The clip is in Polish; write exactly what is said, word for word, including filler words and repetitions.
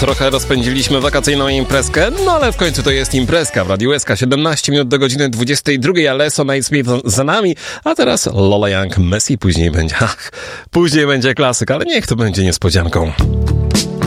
Trochę rozpędziliśmy wakacyjną imprezkę, no ale w końcu to jest imprezka w Radiu S K. siedemnaście minut do godziny dwudziestej drugiej, Alesso Nightsmith za nami, a teraz Lola Young, Messi, później będzie, ach, później będzie klasyk, ale niech to będzie niespodzianką.